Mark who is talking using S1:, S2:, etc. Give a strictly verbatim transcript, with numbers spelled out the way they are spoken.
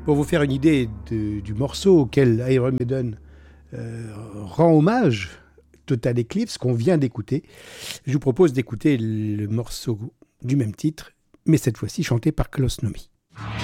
S1: Pour vous faire une idée de, du morceau auquel Iron Maiden euh, rend hommage, Total Eclipse, qu'on vient d'écouter, je vous propose d'écouter le morceau du même titre, mais cette fois-ci chanté par Klaus Nomi.